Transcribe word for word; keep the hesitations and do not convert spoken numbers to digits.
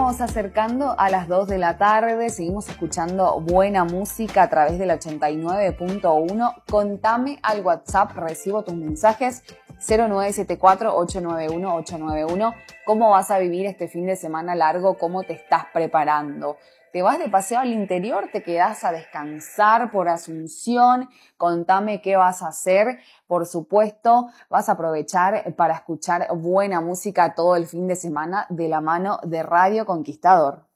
vamos acercando a las dos de la tarde, seguimos escuchando buena música a través del ochenta y nueve punto uno. Contame al WhatsApp, recibo tus mensajes cero nueve siete cuatro ocho nueve uno ocho nueve uno. ¿Cómo vas a vivir este fin de semana largo? ¿Cómo te estás preparando? ¿Te vas de paseo al interior? ¿Te quedás a descansar por Asunción? Contame qué vas a hacer. Por supuesto, vas a aprovechar para escuchar buena música todo el fin de semana de la mano de Radio Conquistador.